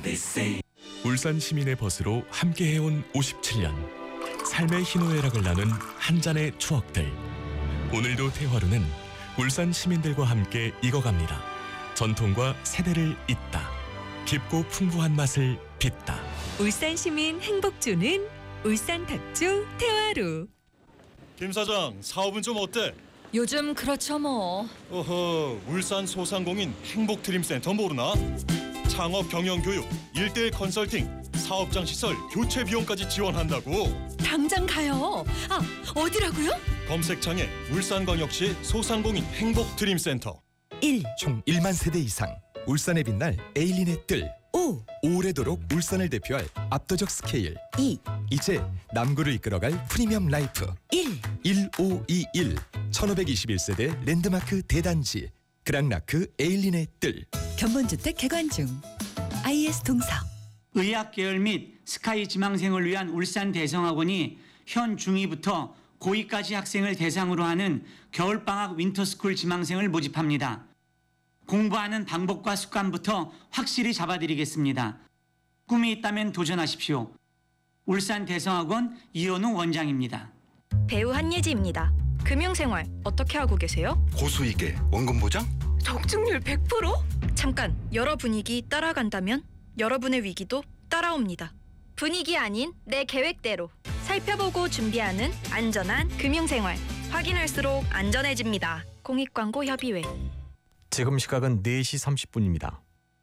울산 시민의 벗으로 함께해온 57년. 삶의 희노애락을 나눈 한 잔의 추억들. 오늘도 대화로는 울산 시민들과 함께 익어갑니다. 전통과 세대를 잇다. 깊고 풍부한 맛을 빚다. 울산 시민 행복 주는 울산 탁주 대화로. 김 사장, 사업은 좀 어때? 요즘 그렇죠 뭐. 어허, 울산 소상공인 행복드림센터 모르나? 창업 경영 교육, 1:1 컨설팅, 사업장 시설 교체 비용까지 지원한다고. 당장 가요. 아, 어디라고요? 검색창에 울산광역시 소상공인 행복드림센터. 1, 총 1만 세대 이상 울산에 빛날 에일린의 뜰. 5, 오래도록 울산을 대표할 압도적 스케일. 2, 이제 남구를 이끌어갈 프리미엄 라이프. 1. 1521 1521세대 랜드마크 대단지 그랑라크 에일린의 뜰. 견본주택 개관 중. IS 동서. 의학 계열 및 스카이 지망생을 위한 울산 대성학원이 현 중2부터 고2까지 학생을 대상으로 하는 겨울방학 윈터스쿨 지망생을 모집합니다. 공부하는 방법과 습관부터 확실히 잡아드리겠습니다. 꿈이 있다면 도전하십시오. 울산 대성학원 이현우 원장입니다. 배우 한예지입니다. 금융생활 어떻게 하고 계세요? 고수익에 원금 보장? 적중률 100%? 잠깐, 여러 분위기 따라간다면 여러분의 위기도 따라옵니다. 분위기 아닌 내 계획대로 살펴보고 준비하는 안전한 금융생활. 확인할수록 안전해집니다. 공익광고협의회. 지금 시각은 4시 30분입니다.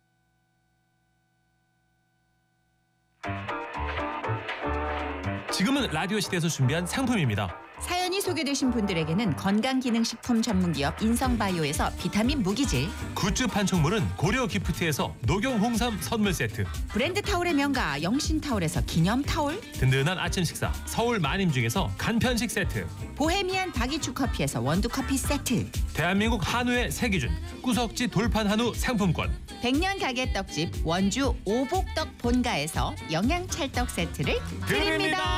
지금은 라디오 시대에서 준비한 상품입니다. 사연이 소개되신 분들에게는 건강기능식품 전문기업 인성바이오에서 비타민 무기질, 굿즈 판촉물은 고려 기프트에서 녹용 홍삼 선물 세트, 브랜드 타올의 명가 영신타올에서 기념타올, 든든한 아침 식사 서울 마님중에서 간편식 세트, 보헤미안 바기추커피에서 원두커피 세트, 대한민국 한우의 세기준 구석지 돌판 한우 상품권, 100년 가게 떡집 원주 오복떡 본가에서 영양찰떡 세트를 드립니다.